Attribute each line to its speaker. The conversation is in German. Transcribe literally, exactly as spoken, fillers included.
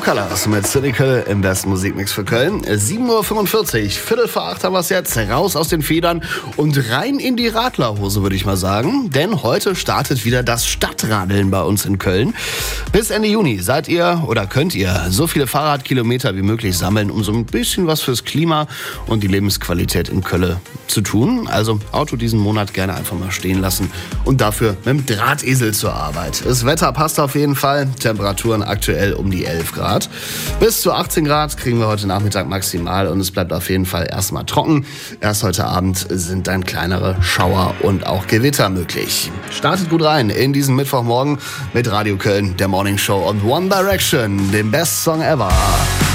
Speaker 1: Colors mit Cynical im besten Musikmix für Köln. sieben Uhr fünfundvierzig, Viertel vor acht haben wir es jetzt. Raus aus den Federn und rein in die Radlerhose, würde ich mal sagen. Denn heute startet wieder das Stadtradeln bei uns in Köln. Bis Ende Juni seid ihr oder könnt ihr so viele Fahrradkilometer wie möglich sammeln, um so ein bisschen was fürs Klima und die Lebensqualität in Köln zu tun. Also Auto diesen Monat gerne einfach mal stehen lassen und dafür mit dem Drahtesel zur Arbeit. Das Wetter passt auf jeden Fall. Temperaturen aktuell um die elf Grad. Bis zu achtzehn Grad kriegen wir heute Nachmittag maximal und es bleibt auf jeden Fall erstmal trocken. Erst heute Abend sind dann kleinere Schauer und auch Gewitter möglich. Startet gut rein in diesen Mittwochmorgen mit Radio Köln, der Morning Show und One Direction, dem Best Song Ever.